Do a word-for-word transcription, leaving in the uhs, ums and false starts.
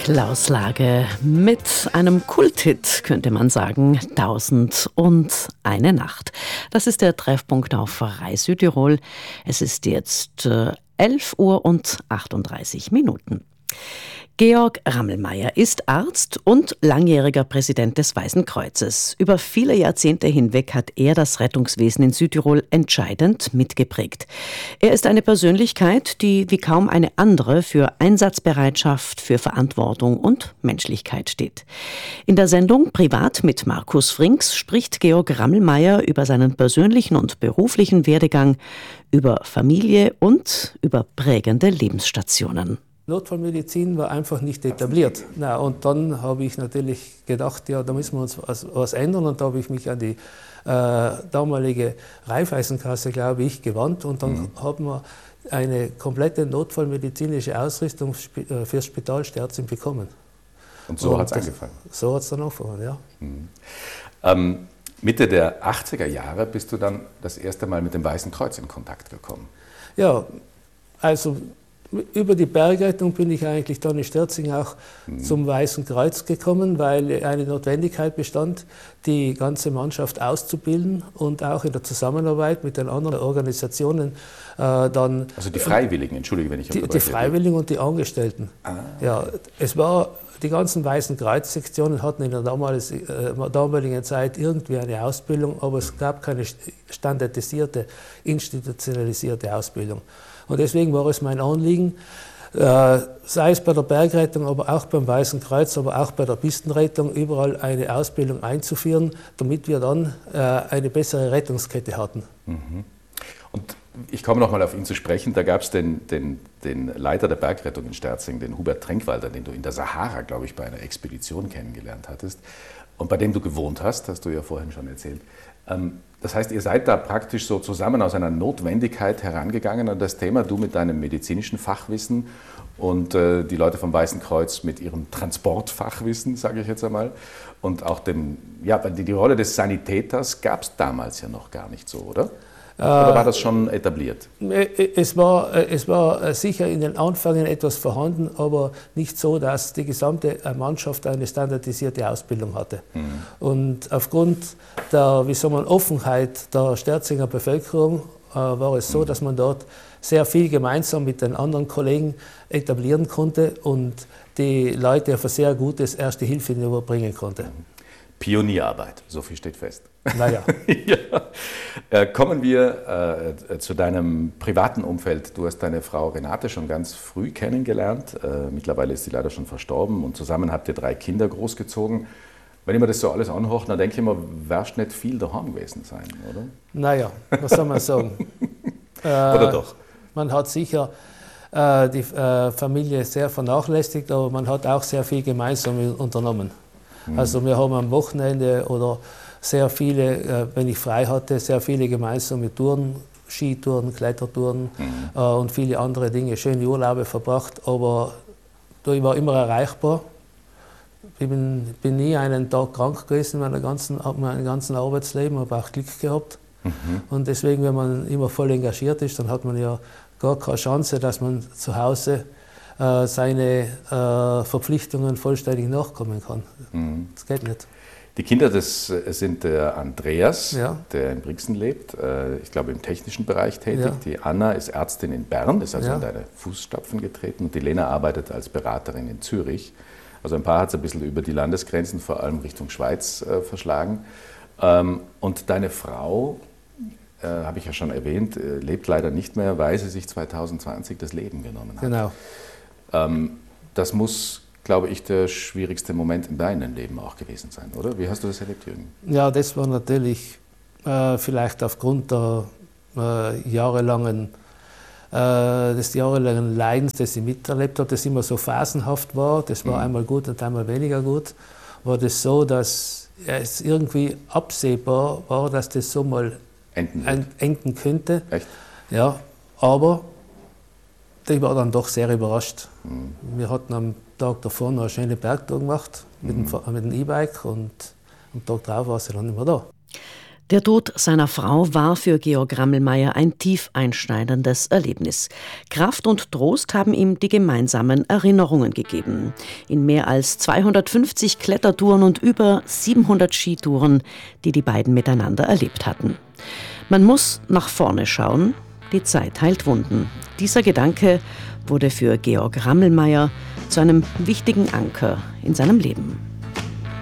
Klaus Lage mit einem Kulthit, könnte man sagen, Tausend und eine Nacht. Das ist der Treffpunkt auf Pfarrei Südtirol. Es ist jetzt äh, elf Uhr und achtunddreißig Minuten. Georg Rammelmeier ist Arzt und langjähriger Präsident des Weißen Kreuzes. Über viele Jahrzehnte hinweg hat er das Rettungswesen in Südtirol entscheidend mitgeprägt. Er ist eine Persönlichkeit, die wie kaum eine andere für Einsatzbereitschaft, für Verantwortung und Menschlichkeit steht. In der Sendung Privat mit Markus Frings spricht Georg Rammelmeier über seinen persönlichen und beruflichen Werdegang, über Familie und über prägende Lebensstationen. Notfallmedizin war einfach nicht etabliert. Na, und dann habe ich natürlich gedacht, ja, da müssen wir uns was, was ändern. Und da habe ich mich an die äh, damalige Raiffeisenkasse, glaube ich, gewandt. Und dann mhm. haben wir eine komplette notfallmedizinische Ausrüstung für das Spital Sterzing bekommen. Und so hat es angefangen? So hat es dann angefangen, ja. Mhm. Ähm, Mitte der achtziger Jahre bist du dann das erste Mal mit dem Weißen Kreuz in Kontakt gekommen. Ja, also über die Bergrettung bin ich eigentlich dann in Sterzing auch mhm. zum Weißen Kreuz gekommen, weil eine Notwendigkeit bestand, die ganze Mannschaft auszubilden und auch in der Zusammenarbeit mit den anderen Organisationen äh, dann... Also die Freiwilligen, entschuldige, wenn ich die, die Freiwilligen und die Angestellten. Ah. Ja, es war, die ganzen Weißen Kreuz-Sektionen hatten in der damaligen, äh, damaligen Zeit irgendwie eine Ausbildung, aber es gab keine standardisierte, institutionalisierte Ausbildung. Und deswegen war es mein Anliegen, äh, sei es bei der Bergrettung, aber auch beim Weißen Kreuz, aber auch bei der Pistenrettung, überall eine Ausbildung einzuführen, damit wir dann äh, eine bessere Rettungskette hatten. Mhm. Und ich komme noch mal auf ihn zu sprechen. Da gab es den, den, den Leiter der Bergrettung in Sterzing, den Hubert Trenkwalder, den du in der Sahara, glaube ich, bei einer Expedition kennengelernt hattest und bei dem du gewohnt hast, hast du ja vorhin schon erzählt. Ähm, Das heißt, ihr seid da praktisch so zusammen aus einer Notwendigkeit herangegangen an das Thema, du mit deinem medizinischen Fachwissen und äh, die Leute vom Weißen Kreuz mit ihrem Transportfachwissen, sage ich jetzt einmal. Und auch dem, ja, die, die Rolle des Sanitäters gab es damals ja noch gar nicht so, oder? Oder war das schon etabliert? Es war, es war sicher in den Anfängen etwas vorhanden, aber nicht so, dass die gesamte Mannschaft eine standardisierte Ausbildung hatte. Mhm. Und aufgrund der, wie soll man, Offenheit der Sterzinger Bevölkerung äh, war es so, mhm. dass man dort sehr viel gemeinsam mit den anderen Kollegen etablieren konnte und die Leute auf ein sehr gutes Erste-Hilfe-Niveau bringen konnte. Pionierarbeit, so viel steht fest. Naja. Ja. Äh, kommen wir äh, zu deinem privaten Umfeld. Du hast deine Frau Renate schon ganz früh kennengelernt. Äh, mittlerweile ist sie leider schon verstorben und zusammen habt ihr drei Kinder großgezogen. Wenn ich mir das so alles anhöre, dann denke ich mir, wirst nicht viel daheim gewesen sein, oder? Naja, was soll man sagen? äh, oder doch? Man hat sicher äh, die äh, Familie sehr vernachlässigt, aber man hat auch sehr viel gemeinsam unternommen. Mhm. Also wir haben am Wochenende oder sehr viele, wenn ich frei hatte, sehr viele gemeinsame Touren, Skitouren, Klettertouren mhm. äh, und viele andere Dinge, schöne Urlaube verbracht, aber ich war immer erreichbar. Ich bin, bin nie einen Tag krank gewesen in meinem ganzen, meinem ganzen Arbeitsleben, habe auch Glück gehabt. Mhm. Und deswegen, wenn man immer voll engagiert ist, dann hat man ja gar keine Chance, dass man zu Hause äh, seine äh, Verpflichtungen vollständig nachkommen kann. Mhm. Das geht nicht. Die Kinder, das sind der Andreas, ja. der in Brixen lebt, ich glaube im technischen Bereich tätig. Ja. Die Anna ist Ärztin in Bern, ist also ja. in deine Fußstapfen getreten. Und die Lena arbeitet als Beraterin in Zürich. Also ein paar hat es ein bisschen über die Landesgrenzen, vor allem Richtung Schweiz, äh, verschlagen. Ähm, und deine Frau, äh, habe ich ja schon erwähnt, äh, lebt leider nicht mehr, weil sie sich zwanzig zwanzig das Leben genommen hat. Genau. Ähm, das muss, glaube ich, der schwierigste Moment in deinem Leben auch gewesen sein, oder? Wie hast du das erlebt, Jürgen? Ja, das war natürlich äh, vielleicht aufgrund der äh, jahrelangen, äh, des jahrelangen Leidens, das ich miterlebt habe, das immer so phasenhaft war. Das war mhm. einmal gut und einmal weniger gut. War das so, dass es irgendwie absehbar war, dass das so mal enden, ein, enden könnte. Echt? Ja, aber ich war dann doch sehr überrascht. Mhm. Wir hatten am Tag davor noch eine schöne Bergtour gemacht mit, mhm. dem, mit dem E-Bike und am Tag drauf war sie dann nicht mehr da. Der Tod seiner Frau war für Georg Rammelmeier ein tief einschneidendes Erlebnis. Kraft und Trost haben ihm die gemeinsamen Erinnerungen gegeben. In mehr als zweihundertfünfzig Klettertouren und über siebenhundert Skitouren, die die beiden miteinander erlebt hatten. Man muss nach vorne schauen, die Zeit heilt Wunden. Dieser Gedanke wurde für Georg Rammelmeier zu einem wichtigen Anker in seinem Leben.